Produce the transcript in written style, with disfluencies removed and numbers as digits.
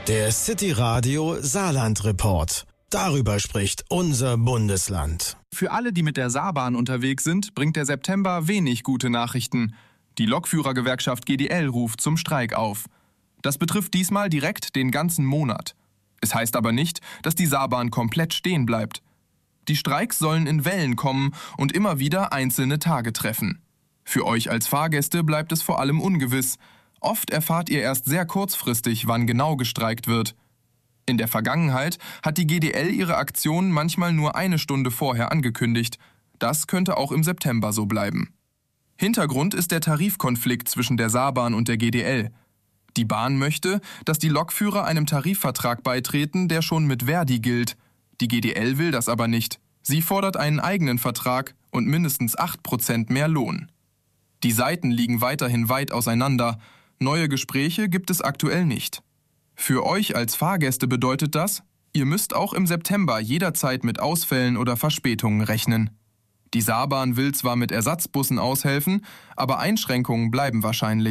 Der City Radio Saarland Report. Darüber spricht unser Bundesland. Für alle, die mit der Saarbahn unterwegs sind, bringt der September wenig gute Nachrichten. Die Lokführergewerkschaft GDL ruft zum Streik auf. Das betrifft diesmal direkt den ganzen Monat. Es heißt aber nicht, dass die Saarbahn komplett stehen bleibt. Die Streiks sollen in Wellen kommen und immer wieder einzelne Tage treffen. Für euch als Fahrgäste bleibt es vor allem ungewiss. Oft erfahrt ihr erst sehr kurzfristig, wann genau gestreikt wird. In der Vergangenheit hat die GDL ihre Aktion manchmal nur eine Stunde vorher angekündigt. Das könnte auch im September so bleiben. Hintergrund ist der Tarifkonflikt zwischen der Saarbahn und der GDL. Die Bahn möchte, dass die Lokführer einem Tarifvertrag beitreten, der schon mit Verdi gilt. Die GDL will das aber nicht. Sie fordert einen eigenen Vertrag und mindestens 8% mehr Lohn. Die Seiten liegen weiterhin weit auseinander. Neue Gespräche gibt es aktuell nicht. Für euch als Fahrgäste bedeutet das, ihr müsst auch im September jederzeit mit Ausfällen oder Verspätungen rechnen. Die Saarbahn will zwar mit Ersatzbussen aushelfen, aber Einschränkungen bleiben wahrscheinlich.